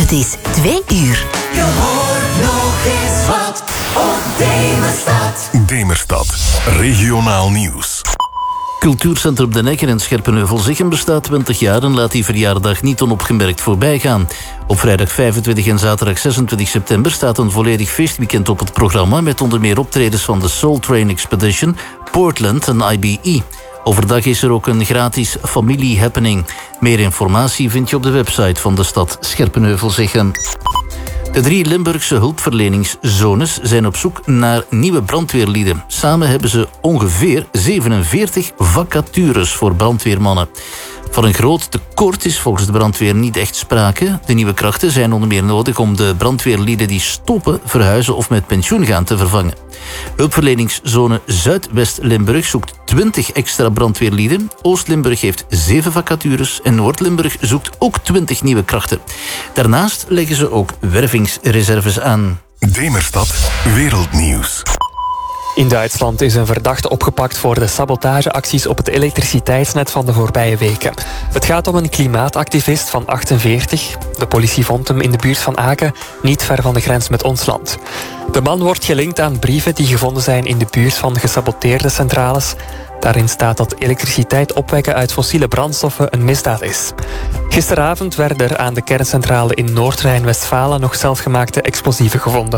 Het is 2 uur. Je hoort nog eens wat op Demerstad. Demerstad, regionaal nieuws. Cultuurcentrum De Nekker in Scherpenheuvel-Zichem bestaat 20 jaar en laat die verjaardag niet onopgemerkt voorbij gaan. Op vrijdag 25 en zaterdag 26 september staat een volledig feestweekend op het programma met onder meer optredens van de Soul Train Expedition, Portland en IBE. Overdag is er ook een gratis familie-happening. Meer informatie vind je op de website van de stad Scherpenheuvel-Zichem. De 3 Limburgse hulpverleningszones zijn op zoek naar nieuwe brandweerlieden. Samen hebben ze ongeveer 47 vacatures voor brandweermannen. Van een groot tekort is volgens de brandweer niet echt sprake. De nieuwe krachten zijn onder meer nodig om de brandweerlieden die stoppen, verhuizen of met pensioen gaan te vervangen. Hulpverleningszone Zuidwest-Limburg zoekt 20 extra brandweerlieden. Oost-Limburg heeft 7 vacatures en Noord-Limburg zoekt ook 20 nieuwe krachten. Daarnaast leggen ze ook wervingsreserves aan. Demerstad, wereldnieuws. In Duitsland is een verdachte opgepakt voor de sabotageacties op het elektriciteitsnet van de voorbije weken. Het gaat om een klimaatactivist van 48. De politie vond hem in de buurt van Aken, niet ver van de grens met ons land. De man wordt gelinkt aan brieven die gevonden zijn in de buurt van gesaboteerde centrales. Daarin staat dat elektriciteit opwekken uit fossiele brandstoffen een misdaad is. Gisteravond werden er aan de kerncentrale in Noord-Rijn-Westfalen nog zelfgemaakte explosieven gevonden.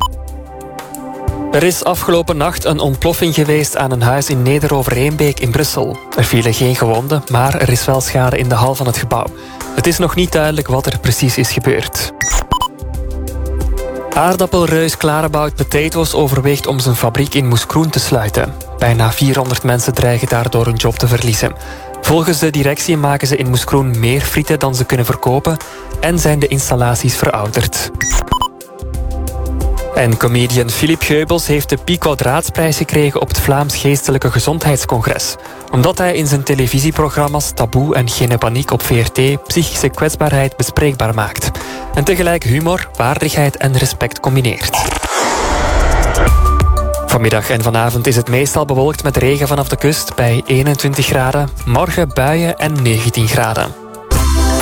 Er is afgelopen nacht een ontploffing geweest aan een huis in Nederover-Eembeek in Brussel. Er vielen geen gewonden, maar er is wel schade in de hal van het gebouw. Het is nog niet duidelijk wat er precies is gebeurd. Aardappelreus Clarebout Potatoes overweegt om zijn fabriek in Moeskroen te sluiten. Bijna 400 mensen dreigen daardoor hun job te verliezen. Volgens de directie maken ze in Moeskroen meer frieten dan ze kunnen verkopen en zijn de installaties verouderd. En comedian Philippe Geubels heeft de Pico Draadsprijs gekregen op het Vlaams Geestelijke Gezondheidscongres. Omdat hij in zijn televisieprogramma's Taboe en Geen Paniek op VRT psychische kwetsbaarheid bespreekbaar maakt. En tegelijk humor, waardigheid en respect combineert. Vanmiddag en vanavond is het meestal bewolkt met regen vanaf de kust bij 21 graden. Morgen buien en 19 graden.